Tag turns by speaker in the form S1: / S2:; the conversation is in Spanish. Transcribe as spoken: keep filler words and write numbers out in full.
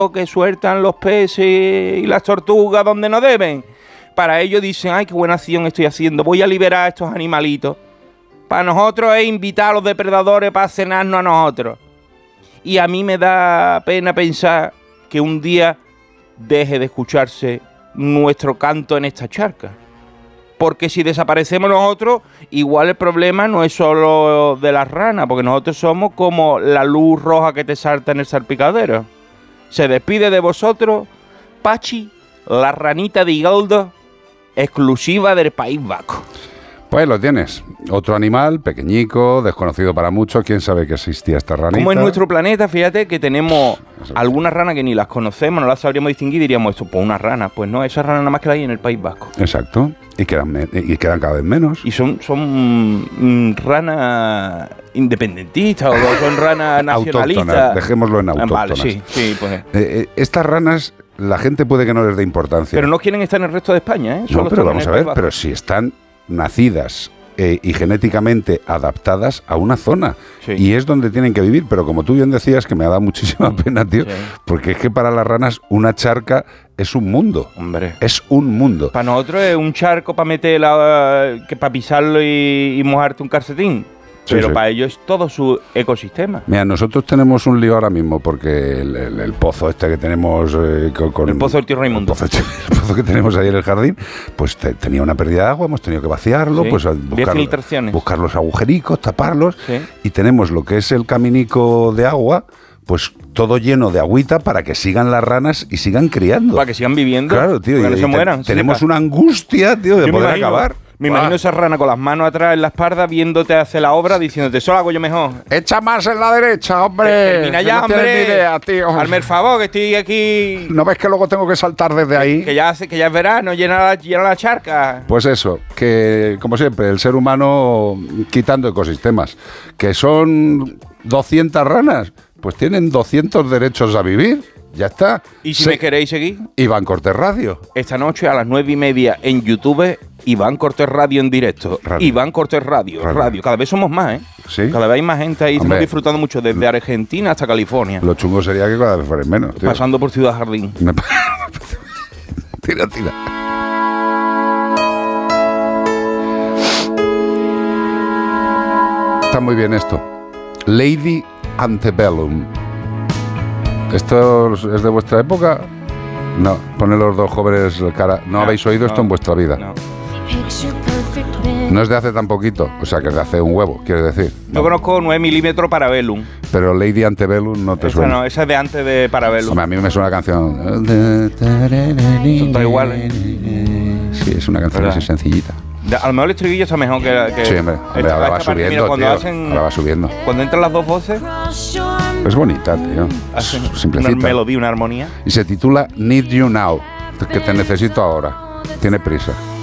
S1: que sueltan los peces y las tortugas donde no deben. Para ellos dicen, ay, qué buena acción estoy haciendo, voy a liberar a estos animalitos. Para nosotros es invitar a los depredadores para cenarnos a nosotros. Y a mí me da pena pensar que un día deje de escucharse nuestro canto en esta charca. Porque si desaparecemos nosotros, igual el problema no es solo de las ranas, porque nosotros somos como la luz roja que te salta en el salpicadero. Se despide de vosotros, Pachi, la ranita de Igaldo, exclusiva del País Vasco.
S2: Pues lo tienes. Otro animal, pequeñico, desconocido para muchos. ¿Quién sabe que existía esta ranita?
S1: Como en nuestro planeta, fíjate que tenemos algunas ranas que ni las conocemos, no las sabríamos distinguir, diríamos esto, pues una rana. Pues no, esas ranas nada más que las hay en el País Vasco.
S2: Exacto. Y quedan, me- y quedan cada vez menos.
S1: Y son, son mm, ranas independentistas o son ranas nacionalistas.
S2: Autóctonas. Dejémoslo en autóctonas.
S1: Vale, sí, sí, pues.
S2: Eh, eh, estas ranas, la gente puede que no les dé importancia.
S1: Pero no quieren estar en el resto de España, ¿eh? Solo
S2: No, pero
S1: están
S2: vamos
S1: en
S2: a
S1: el
S2: ver,
S1: País
S2: pero
S1: Vasco.
S2: si están nacidas eh, y genéticamente adaptadas a una zona.
S1: Sí.
S2: Y es donde tienen que vivir. Pero como tú bien decías, que me ha dado muchísima pena, tío,
S1: Sí.
S2: porque es que para las ranas una charca es un mundo.
S1: Hombre.
S2: Es un mundo.
S1: Para nosotros es un charco para meterla, que para pisarlo y, y mojarte un calcetín.
S2: Sí,
S1: Pero
S2: sí.
S1: para ellos es todo su ecosistema.
S2: Mira, nosotros tenemos un lío ahora mismo porque el, el- el pozo este que tenemos eh, con, con-
S1: El pozo del tío Raimundo.
S2: El pozo, el pozo que tenemos ahí en el jardín, pues te- tenía una pérdida de agua, hemos tenido que vaciarlo,
S1: Sí,
S2: pues a
S1: diez
S2: buscar,
S1: filtraciones.
S2: buscar los agujericos, taparlos,
S1: Sí.
S2: y tenemos lo que es el caminico de agua, pues todo lleno de agüita para que sigan las ranas y sigan criando.
S1: Para que sigan viviendo.
S2: Claro, tío,
S1: para que
S2: y
S1: no se
S2: te-
S1: mueran.
S2: tenemos
S1: sepa.
S2: una angustia, tío, de
S1: Yo me
S2: poder
S1: imagino-
S2: acabar.
S1: Me
S2: Buah.
S1: imagino esa rana con las manos atrás en la espalda viéndote hacer la obra diciéndote, eso lo hago yo mejor.
S2: Echa más en la derecha, hombre.
S1: Termina
S2: que
S1: ya,
S2: no tienes
S1: hombre.
S2: ni idea, tío.
S1: Hazme el favor, que estoy aquí.
S2: ¿No ves que luego tengo que saltar desde ahí?
S1: Que ya, hace- que ya es verano, llena la, llena la charca.
S2: Pues eso, que como siempre, el ser humano quitando ecosistemas, que son doscientas ranas, pues tienen doscientos derechos a vivir, ya está.
S1: Y si
S2: Se-
S1: me queréis seguir,
S2: Iván Cortés Radio.
S1: esta noche a las nueve y media en YouTube, Iván Cortés Radio en directo.
S2: Radio.
S1: Iván Cortés Radio,
S2: Radio.
S1: radio. Cada vez somos más, ¿eh?
S2: Sí.
S1: Cada vez hay más gente ahí.
S2: Hombre.
S1: Estamos disfrutando mucho desde Argentina hasta California.
S2: Lo chungo sería que cada vez fueran menos, tío.
S1: Pasando por Ciudad Jardín.
S2: Me pa- tira, tira. Está muy bien esto. Lady Antebellum. ¿Esto es de vuestra época? No, pone los dos jóvenes cara. No,
S1: No,
S2: habéis oído esto
S1: no,
S2: en vuestra vida.
S1: No.
S2: No es de hace tan poquito, o sea que es de hace un huevo, quiere decir.
S1: Yo conozco nueve milímetros Parabellum.
S2: Pero Lady Antebellum no te
S1: Esa
S2: suena.
S1: no, esa es de antes de Parabellum.
S2: Hombre, a mí me suena la canción.
S1: Son todas iguales.
S2: Sí, es una canción
S1: ¿Verdad?
S2: así sencillita.
S1: De- a lo mejor el estribillo está mejor que... que
S2: Sí, hombre, hombre,
S1: esta-
S2: ahora va
S1: esta parte,
S2: subiendo,
S1: mira, cuando
S2: tío.
S1: hacen-
S2: Ahora va subiendo.
S1: Cuando entran las dos voces,
S2: Es bonita, tío.
S1: hacen una
S2: Simplecita.
S1: melodía, una armonía.
S2: Y se titula Need You Now, que te necesito ahora. Tiene prisa.